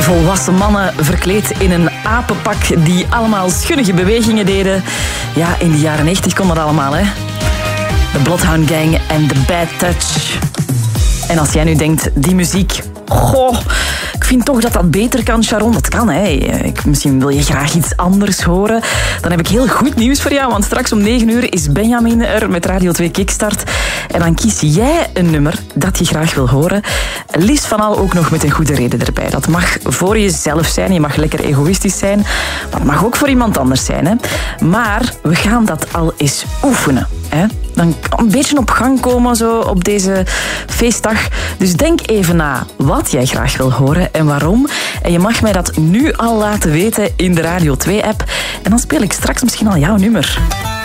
volwassen mannen verkleed in een apenpak die allemaal schunnige bewegingen deden. Ja, in de jaren 90 kon dat allemaal, hè. De Bloodhound Gang en The Bad Touch. En als jij nu denkt, die muziek... Goh, ik vind toch dat beter kan, Sharon. Dat kan, hè. Misschien wil je graag iets anders horen. Dan heb ik heel goed nieuws voor jou, want straks om 9 uur is Benjamin er met Radio 2 Kickstart. En dan kies jij een nummer dat je graag wil horen. Liefst van al ook nog met een goede reden erbij. Dat mag voor jezelf zijn, je mag lekker egoïstisch zijn. Maar het mag ook voor iemand anders zijn, hè. Maar we gaan dat al eens oefenen, hè. Dan kan een beetje op gang komen zo op deze feestdag. Dus denk even na wat jij graag wil horen en waarom. En je mag mij dat nu al laten weten in de Radio 2-app. En dan speel ik straks misschien al jouw nummer.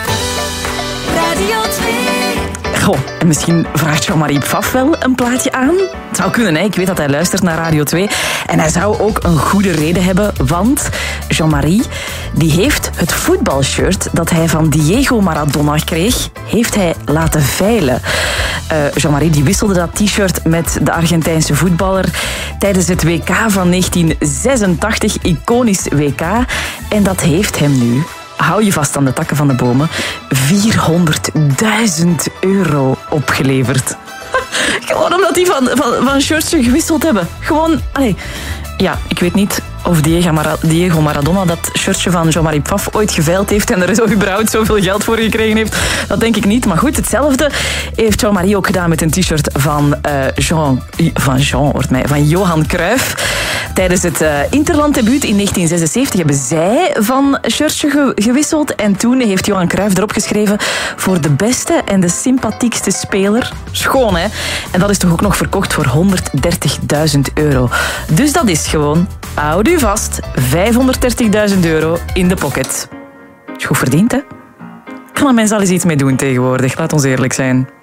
Radio 2. Goh, en misschien vraagt Jean-Marie Pfaff wel een plaatje aan. Het zou kunnen, hè? Ik weet dat hij luistert naar Radio 2. En hij zou ook een goede reden hebben, want Jean-Marie die heeft het voetbalshirt dat hij van Diego Maradona kreeg, heeft hij laten veilen. Jean-Marie die wisselde dat t-shirt met de Argentijnse voetballer tijdens het WK van 1986, iconisch WK. En dat heeft hem nu, hou je vast aan de takken van de bomen, €400.000 opgeleverd. Gewoon omdat die van shirtje gewisseld hebben. Gewoon, allee. Ja, ik weet niet of Diego Maradona dat shirtje van Jean-Marie Pfaff ooit geveild heeft en er zo überhaupt zoveel geld voor gekregen heeft. Dat denk ik niet. Maar goed, hetzelfde heeft Jean-Marie ook gedaan met een t-shirt van Johan Cruijff. Tijdens het Interlanddebuut in 1976 hebben zij van shirtje gewisseld. En toen heeft Johan Cruijff erop geschreven voor de beste en de sympathiekste speler. Schoon, hè? En dat is toch ook nog verkocht voor €130.000. Dus dat is gewoon, houd u vast, €530.000 in de pocket. Is goed verdiend, hè? Kan een mens al eens iets mee doen tegenwoordig, laat ons eerlijk zijn.